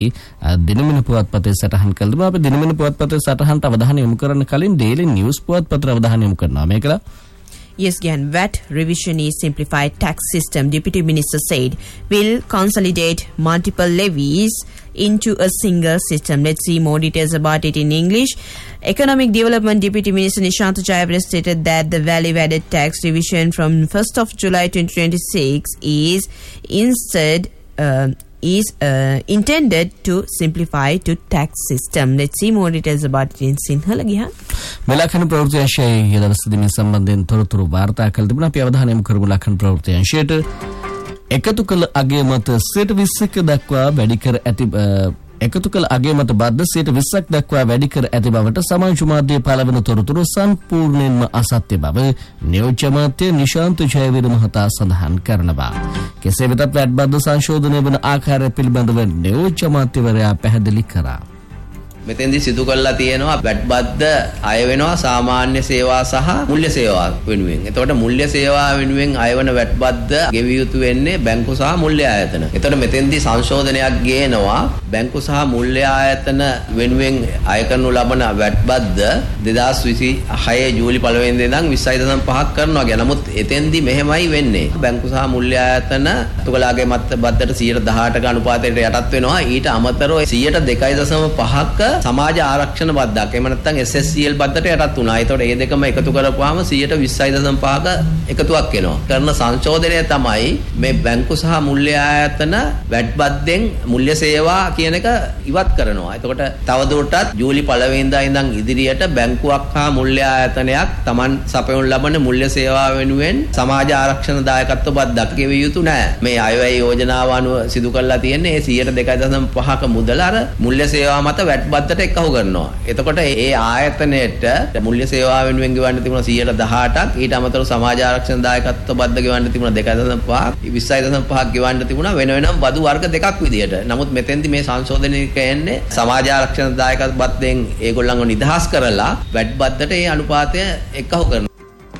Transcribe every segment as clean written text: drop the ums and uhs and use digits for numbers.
දිනමන පුවත්පතේ සටහන් කළ තිබෙනවා. අපි දිනමන පුවත්පතේ සටහනට අවධානය යොමු කරන්න කලින් Daily News පුවත්පතට අවධානය යොමු කරනවා. මේකලා Yes, again, VAT revision is simplified tax system, Deputy Minister said, will consolidate multiple levies into a single system. Let's see more details about it in English. Economic Development Deputy Minister Nishantha Jayawardena stated that the value-added tax revision from 1st of July 2026 is intended to simplify to tax system. Let's see more details about it in Sinhala Gihan. මෙලක්ෂණ ප්‍රවෘත්ති අංශයේ දවසේදී මේ සම්බන්ධයෙන් තොරතුරු වාර්තා කළ තිබුණා. අපි අවධානය යොමු කරමු ලක්ෂණ ප්‍රවෘත්ති අංශයට. එකතු කළ අගය මත 20%ක දක්වා වැඩි කර ඇති එකතු කළ අගය මත බද්ධ 20%ක් දක්වා වැඩි කර ඇති බවට සමාජ මාධ්‍යයේ පළවෙන තොරතුරු සම්පූර්ණයෙන්ම අසත්‍ය බව නියෝජ්‍ය අමාත්‍ය නිශාන්ත ජයවීර මහතා සඳහන් කරනවා. කෙසේ වෙතත් VAT බද්ධ සංශෝධනය වන ආකාරය පිළිබඳව නියෝජ්‍ය අමාත්‍යවරයා පැහැදිලි කරා. මෙතෙන්දි සිදු කරලා තියෙනවා VAT බද්ද අය වෙනවා සාමාන්‍ය සේවා සහ මූල්‍ය සේවා වෙනුවෙන්. එතකොට මූල්‍ය සේවා වෙනුවෙන් අයවන VAT බද්ද ගෙවිය යුතු වෙන්නේ බැංකු සහ මූල්‍ය ආයතන. එතකොට මෙතෙන්දි සංශෝධනයක් ගේනවා බැංකු සහ මූල්‍ය ආයතන වෙනුවෙන් අය කරනු ලබන VAT බද්ද 2026 ජූලි 1 වෙනිදා ඉඳන් 20.5ක් කරනවා කියලා. නමුත් එතෙන්දි මෙහෙමයි වෙන්නේ. බැංකු සහ මූල්‍ය ආයතන තුකලාගේ මත් බද්දට 118ක අනුපාතයට යටත් වෙනවා. ඊට අමතරව 102.5ක සමාජ ආරක්ෂණ බද්දක් එහෙම නැත්නම් SSCL බද්දට යටත් වුණා. ඒතකොට මේ දෙකම එකතු කරපුවාම 120.5ක එකතුවක් එනවා. කරන සංශෝධනය තමයි මේ බැංකු සහ මූල්‍ය ආයතන VAT බද්දෙන් මූල්‍ය සේවා කියන එක ඉවත් කරනවා. එතකොට තවදුරටත් ජූලි 1 වෙනිදා ඉඳන් ඉදිරියට බැංකුවක් හා මූල්‍ය ආයතනයක් Taman සපයනු ලබන මූල්‍ය සේවා වෙනුවෙන් සමාජ ආරක්ෂණ දායකත්ව බද්දක් ගෙවිය යුතු නැහැ. මේ අයවැය යෝජනාව අනුව සිදු කරලා තියෙන්නේ 102.5ක මුදල අර මූල්‍ය සේවා මත VAT බද්දට එකහු කරනවා. එතකොට ඒ ආයතනයේට මූල්‍ය සේවා වෙනුවෙන් ගෙවන්න තිබුණ 118ක් ඊට අමතරව සමාජ ආරක්ෂණ දායකත්ව බද්ද ගෙවන්න තිබුණ 2.5ක් 20.5ක් ගෙවන්න තිබුණා වෙන වෙනම බදු වර්ග දෙකක් විදියට. නමුත් මෙතෙන්දි මේ සංශෝධනය කියන්නේ සමාජ ආරක්ෂණ දායකත්ව බද්දෙන් ඒගොල්ලන්ව නිදහස් කරලා VAT බද්දට ඒ අනුපාතය එකහු කරනවා.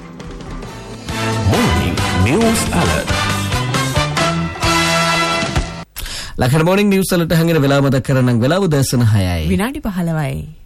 Morning News Alert. ලක්ෂණ මොර්නිං නිවුස් වලට හැංගෙන වෙලාව මතක් කරනම් වෙලාව දැසන 6යි. විනාඩි 15යි.